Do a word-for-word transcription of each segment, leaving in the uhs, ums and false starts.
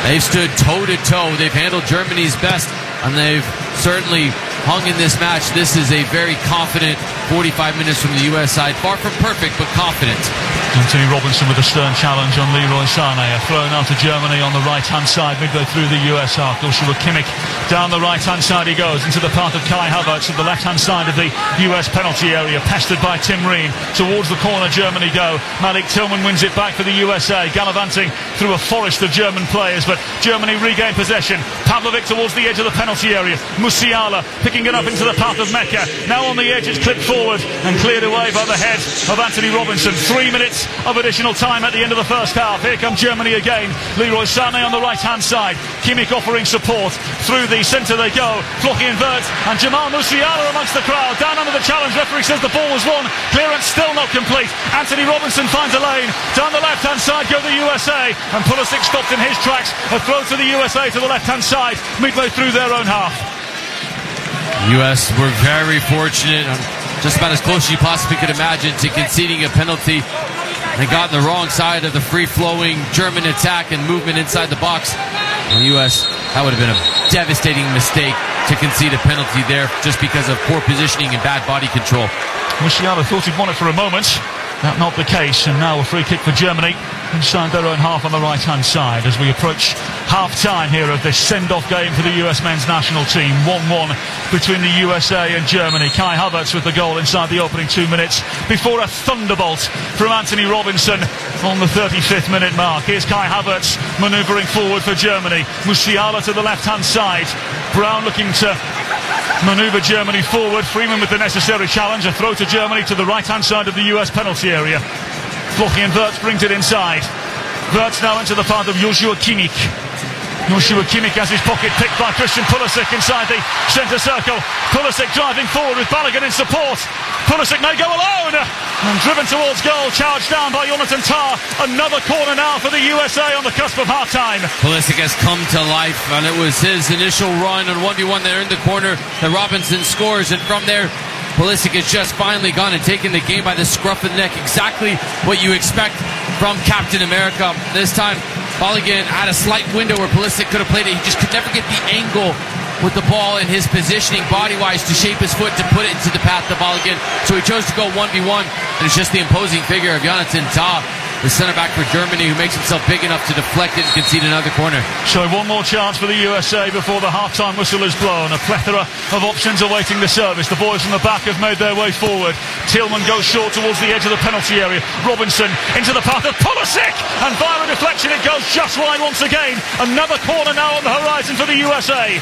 They've stood toe-to-toe. They've handled Germany's best, and they've certainly hung in this match. This is a very confident forty-five minutes from the U S side. Far from perfect, but confident. Anthony Robinson with a stern challenge on Leroy Sané. A throw now to Germany on the right-hand side, midway through the U S arc. Joshua Kimmich down the right-hand side he goes, into the path of Kai Havertz at the left-hand side of the U S penalty area, pestered by Tim Ream. Towards the corner Germany go. Malik Tillman wins it back for the U S A, gallivanting through a forest of German players, but Germany regain possession. Pavlovic towards the edge of the penalty area. Musiala picking it up into the path of Mecca. Now on the edge, it's clipped forward and cleared away by the head of Anthony Robinson. Three minutes of additional time at the end of the first half. Here come Germany again. Leroy Sané on the right-hand side. Kimmich offering support. Through the centre they go. Flochy and Wirtz and Jamal Musiala amongst the crowd. Down under the challenge. Referee says the ball was won. Clearance still not complete. Anthony Robinson finds a lane. Down the left-hand side go the U S A. And Pulisic stopped in his tracks. A throw to the U S A to the left-hand side. Midway through their own half. U S were very fortunate, just about as close as you possibly could imagine to conceding a penalty. They got on the wrong side of the free-flowing German attack and movement inside the box. And the U S, that would have been a devastating mistake to concede a penalty there just because of poor positioning and bad body control. Musiala thought he'd won it for a moment. That not the case, and now a free kick for Germany inside their own half on the right-hand side as we approach half-time here of this send-off game for the U S men's national team. one one between the U S A and Germany. Kai Havertz with the goal inside the opening two minutes before a thunderbolt from Anthony Robinson on the thirty-fifth minute mark. Here's Kai Havertz manoeuvring forward for Germany. Musiala to the left-hand side. Brown looking to manoeuvre Germany forward. Freeman with the necessary challenge. A throw to Germany to the right-hand side of the U S penalty area. Flochy and Wirtz brings it inside. Wirtz now into the path of Joshua Kimmich. Joshua Kimmich has his pocket picked by Christian Pulisic inside the centre circle. Pulisic driving forward with Balogun in support. Pulisic may go alone and driven towards goal, charged down by Jonathan Tah. Another corner now for the U S A on the cusp of half-time. Pulisic has come to life, and it was his initial run on one v one there in the corner that Robinson scores, and from there Pulisic has just finally gone and taken the game by the scruff of the neck. Exactly what you expect from Captain America. This time Balogun had a slight window where Pulisic could have played it. He just could never get the angle with the ball and his positioning body-wise to shape his foot to put it into the path of Balogun. So he chose to go one v one, and it's just the imposing figure of Jonathan Tah, the centre-back for Germany, who makes himself big enough to deflect it and concede another corner. So one more chance for the U S A before the half-time whistle is blown. A plethora of options awaiting the service. The boys from the back have made their way forward. Tillman goes short towards the edge of the penalty area. Robinson into the path of Pulisic, and via a deflection it goes just wide once again. Another corner now on the horizon for the U S A.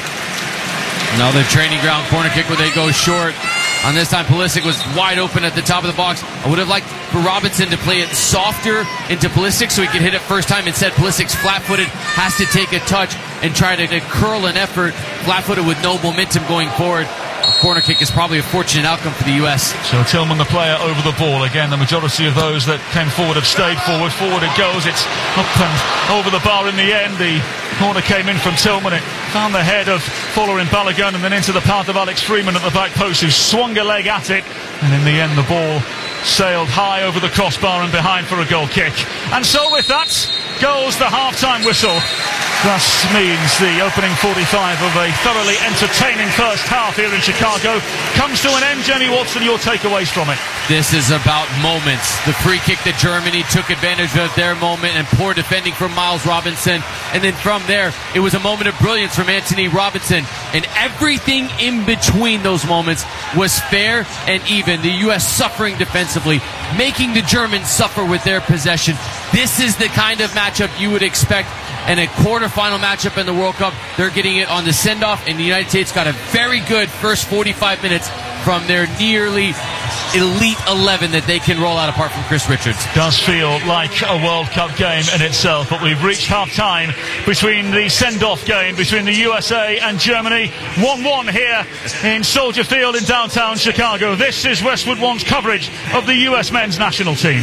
Another training ground corner kick where they go short. And this time Pulisic was wide open at the top of the box. I would have liked for Robinson to play it softer into Pulisic so he could hit it first time. Instead, Pulisic's flat-footed, has to take a touch and try to, to curl an effort, flat-footed with no momentum going forward. A corner kick is probably a fortunate outcome for the U S. So Tillman, the player, over the ball. Again, the majority of those that came forward have stayed forward. Forward it goes. It's up and over the bar in the end. The corner came in from Tillman. It found the head of following Balogun and then into the path of Alex Freeman at the back post, who swung a leg at it. And in the end, the ball sailed high over the crossbar and behind for a goal kick. And so with that goes the half-time whistle. That means the opening forty-five of a thoroughly entertaining first half here in Chicago comes to an end. Jenny Watson, your takeaways from it? This is about moments. The free kick that Germany took advantage of their moment, and poor defending from Miles Robinson. And then from there, it was a moment of brilliance from Anthony Robinson. And everything in between those moments was fair and even. The U S suffering defensively, making the Germans suffer with their possession. This is the kind of matchup you would expect in a quarterfinal matchup in the World Cup. They're getting it on the send-off, and the United States got a very good first forty-five minutes from their nearly elite eleven that they can roll out apart from Chris Richards. Does feel like a World Cup game in itself, but we've reached half-time between the send-off game between the U S A and Germany. one one here in Soldier Field in downtown Chicago. This is Westwood One's coverage of the U S men's national team.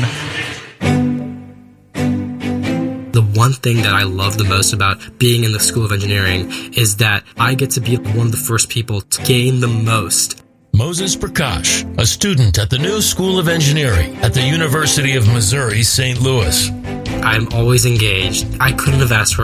The one thing that I love the most about being in the School of Engineering is that I get to be one of the first people to gain the most. Moses Prakash, a student at the new School of Engineering at the University of Missouri, Saint Louis. I'm always engaged. I couldn't have asked for